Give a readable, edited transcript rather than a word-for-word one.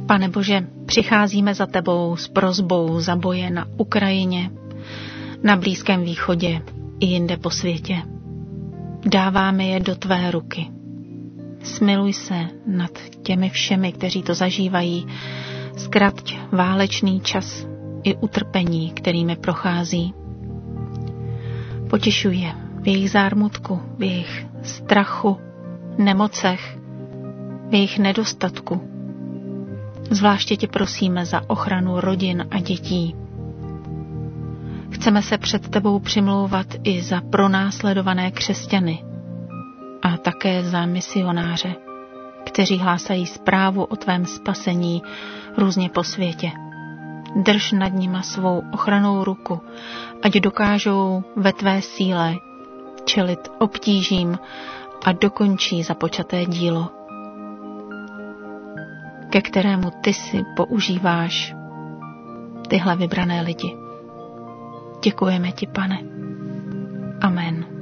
Pane Bože, přicházíme za tebou s prosbou za boje na Ukrajině, na Blízkém východě i jinde po světě. Dáváme je do tvé ruky. Smiluj se nad těmi všemi, kteří to zažívají. Zkrať válečný čas i utrpení, kterými prochází. Potěšuj je v jejich zármutku, v jejich strachu, nemocech, v jejich nedostatku. Zvláště tě prosíme za ochranu rodin a dětí. Chceme se před tebou přimlouvat i za pronásledované křesťany a také za misionáře, kteří hlásají zprávu o tvém spasení různě po světě. Drž nad nima svou ochrannou ruku, ať dokážou ve tvé síle čelit obtížím a dokončí započaté dílo, ke kterému ty si používáš tyhle vybrané lidi. Děkujeme ti, Pane. Amen.